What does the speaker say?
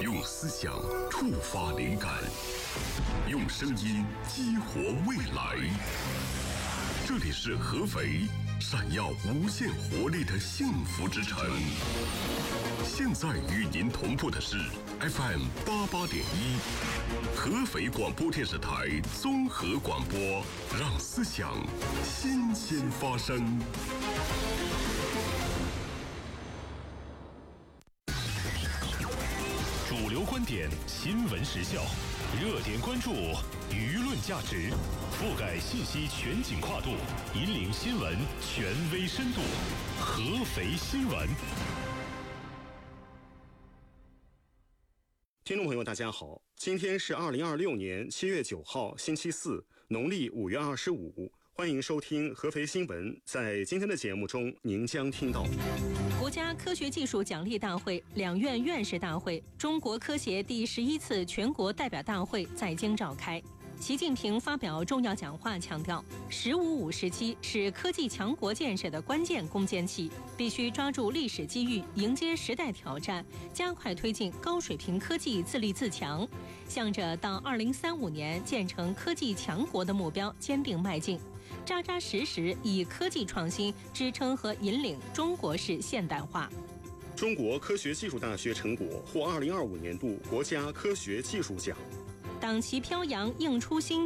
用思想触发灵感，用声音激活未来。这里是合肥，闪耀无限活力的幸福之城。现在与您同步的是 FM 88.1，合肥广播电视台综合广播，让思想新鲜发生。主流观点，新闻时效，热点关注，舆论价值，覆盖信息全景跨度，引领新闻权威深度。合肥新闻。 听众朋友大家好，今天是2026年7月9号星期四，农历5月25，欢迎收听合肥新闻。在今天的节目中，您将听到国家科学技术奖励大会、两院院士大会、中国科协第11次全国代表大会在京召开。习近平发表重要讲话，强调“十五五”时期是科技强国建设的关键攻坚期，必须抓住历史机遇，迎接时代挑战，加快推进高水平科技自立自强，向着到2035年建成科技强国的目标坚定迈进，扎扎实实以科技创新支撑和引领中国式现代化。 中国科学技术大学成果获2025年度国家科学技术奖。 党旗飘扬，应初心。